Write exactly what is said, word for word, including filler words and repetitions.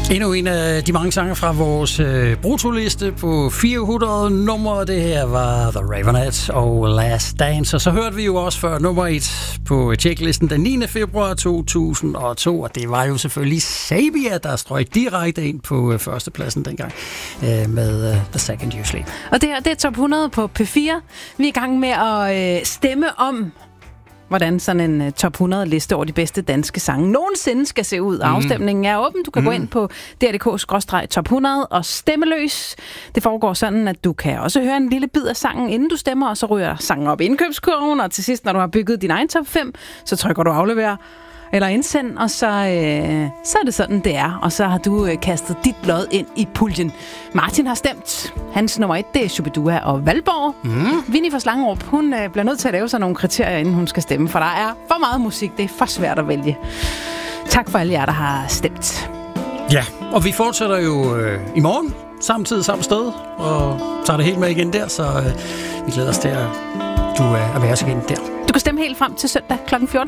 Endnu en af de mange sange fra vores øh, brutoliste på fire hundrede numre. Det her var The Raveonettes og Last Dance. Og så hørte vi jo også før nummer et på checklisten den niende februar to tusind og to. Og det var jo selvfølgelig Sabia, der strøg direkte ind på øh, førstepladsen dengang øh, med øh, The Second You Sleep. Og det her, det er top hundrede på P fire. Vi er i gang med at øh, stemme om, hvordan sådan en uh, top hundrede liste over de bedste danske sange nogensinde skal se ud. Afstemningen er åben. Du kan mm. gå ind på d r punktum d k skråstreg top hundrede og stemme løs. Det foregår sådan, at du kan også høre en lille bid af sangen, inden du stemmer, og så ryger sangen op i indkøbskurven, og til sidst, når du har bygget din egen top fem, så trykker du aflever eller indsend, og så, øh, så er det sådan, det er. Og så har du øh, kastet dit lod ind i puljen. Martin har stemt. Hans nummer et, det er Shubidua og Valborg. Mm. Vinnie fra Slangerup, hun øh, bliver nødt til at lave sig nogle kriterier, inden hun skal stemme, for der er for meget musik. Det er for svært at vælge. Tak for alle jer, der har stemt. Ja, og vi fortsætter jo øh, i morgen, samtidig samme sted, og tager det helt med igen der, så øh, vi glæder os til, at du er, er med os igen der. Du kan stemme helt frem til søndag klokken fjorten.